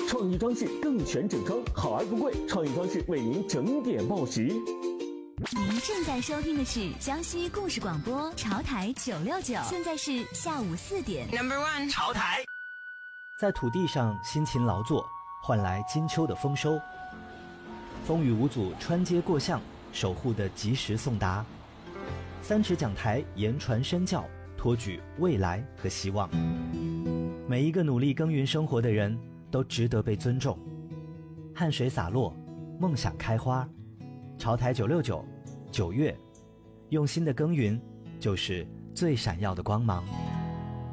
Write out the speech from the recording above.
创意装饰更全整装，好而不贵，创意装饰为您整点报时。 您正在收听的是江西故事广播潮台969，现在是下午4点。 Number one， 潮台。 在土地上辛勤劳作，换来金秋的丰收。风雨无阻穿街过巷，守护的及时送达。三尺讲台言传身教，托举未来和希望。每一个努力耕耘生活的人都值得被尊重。汗水洒落，梦想开花。潮台969，9月，用心的耕耘就是最闪耀的光芒。